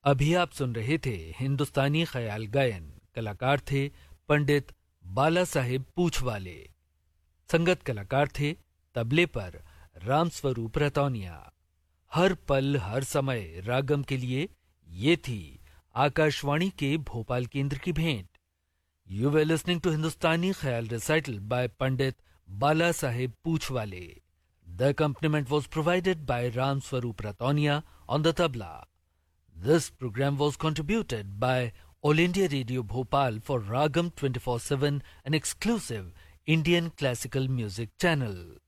अभी आप सुन रहे थे हिंदुस्तानी ख्याल गायन। कलाकार थे पंडित बाला साहेब पूछवाले। संगत कलाकार थे तबले पर राम स्वरूप रतौनिया। हर पल हर समय रागम के लिए ये थी आकाशवाणी के भोपाल केंद्र की भेंट। यू वर लिसनिंग टू हिंदुस्तानी ख्याल recital bye Pandit Bala Saheb पूछवाले। The accompaniment was provided by Ram Swaroop Rataunia on the tabla. This program was contributed by All India Radio Bhopal for Ragam 24/7, an exclusive Indian classical music channel.